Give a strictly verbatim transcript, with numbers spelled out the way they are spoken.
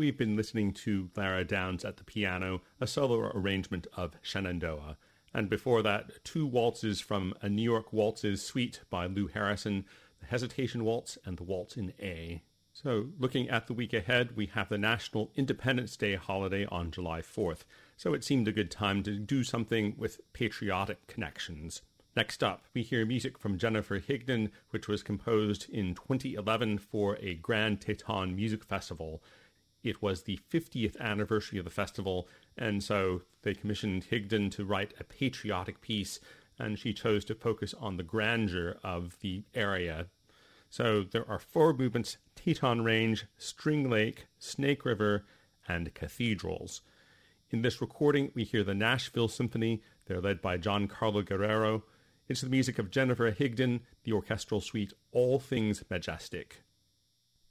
we've been listening to Lara Downs at the piano, a solo arrangement of Shenandoah. And before that, two waltzes from a New York Waltzes suite by Lou Harrison, the Hesitation Waltz and the Waltz in A. So, looking at the week ahead, we have the National Independence Day holiday on July fourth, so it seemed a good time to do something with patriotic connections. Next up, we hear music from Jennifer Higdon, which was composed in twenty eleven for a Grand Teton Music Festival. It was the fiftieth anniversary of the festival, and so they commissioned Higdon to write a patriotic piece, and she chose to focus on the grandeur of the area. So there are four movements: Teton Range, String Lake, Snake River, and Cathedrals. In this recording, we hear the Nashville Symphony. They're led by Giancarlo Guerrero. It's the music of Jennifer Higdon, the orchestral suite All Things Majestic.